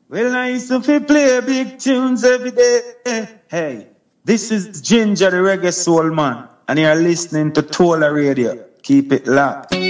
Well, I used to play big tunes every day. Hey, this is Ginger, the reggae soul man, and you're listening to Tola Radio. Keep it locked.